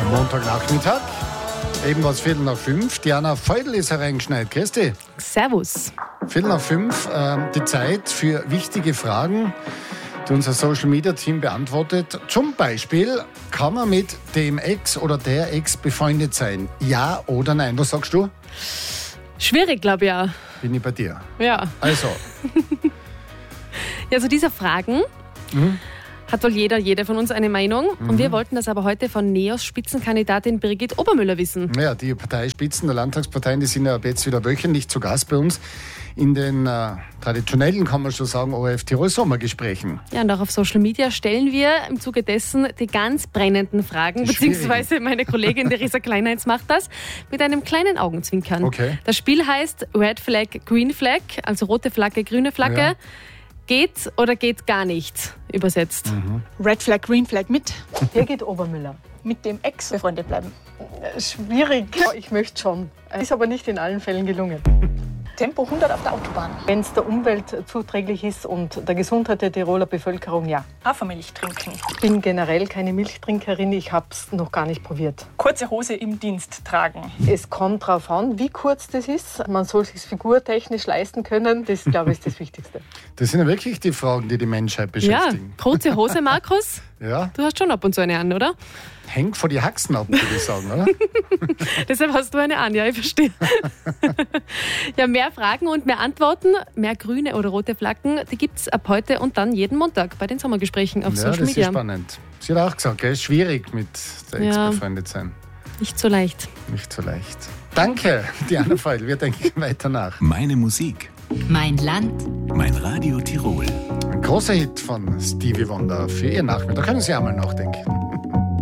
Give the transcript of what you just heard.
Montagnachmittag. Eben was 4:45. Diana Feudel ist hereingeschneit. Grüß dich. Servus. 4:45, die Zeit für wichtige Fragen, die unser Social-Media-Team beantwortet. Zum Beispiel, kann man mit dem Ex oder der Ex befreundet sein? Ja oder nein? Was sagst du? Schwierig, glaube ich, ja. Bin ich bei dir. Ja. Also. Ja, zu dieser Fragen hat wohl jede von uns eine Meinung. Und wir wollten das aber heute von NEOS Spitzenkandidatin Birgit Obermüller wissen. Ja, die Parteispitzen der Landtagsparteien, die sind ja ab jetzt wieder wöchentlich zu Gast bei uns in den traditionellen, kann man schon sagen, ORF Tirol Sommergesprächen. Ja, und auch auf Social Media stellen wir im Zuge dessen die ganz brennenden Fragen, beziehungsweise meine Kollegin Theresa Kleinheitz macht das mit einem kleinen Augenzwinkern. Okay. Das Spiel heißt Red Flag, Green Flag, also rote Flagge, grüne Flagge. Ja. Geht oder geht gar nicht, übersetzt. Red Flag, Green Flag mit. Birgit Obermüller. Mit dem Ex befreundet bleiben. Schwierig. Ich möchte schon. Ist aber nicht in allen Fällen gelungen. Tempo 100 auf der Autobahn. Wenn es der Umwelt zuträglich ist und der Gesundheit der Tiroler Bevölkerung, ja. Hafermilch trinken. Ich bin generell keine Milchtrinkerin, ich habe es noch gar nicht probiert. Kurze Hose im Dienst tragen. Es kommt darauf an, wie kurz das ist. Man soll es sich figurtechnisch leisten können. Das, glaube ich, ist das Wichtigste. Das sind ja wirklich die Fragen, die die Menschheit Ja, beschäftigen. kurze Hose, Markus. Ja. Du hast schon ab und zu eine an, oder? Hängt vor die Haxen ab, würde ich sagen, oder? Deshalb hast du eine an, ja, ich verstehe. Ja, mehr Fragen und mehr Antworten, mehr grüne oder rote Flaggen, die gibt es ab heute und dann jeden Montag bei den Sommergesprächen auf Social das Media. ist spannend. Sie hat auch gesagt, es ist schwierig mit der Ex befreundet sein. Nicht so leicht. Nicht so leicht. Danke, Diana Feudel. Wir denken weiter nach. Meine Musik. Mein Land. Mein Radio Tirol. Ein großer Hit von Stevie Wonder für Ihr Nachmittag. Da können Sie einmal nachdenken.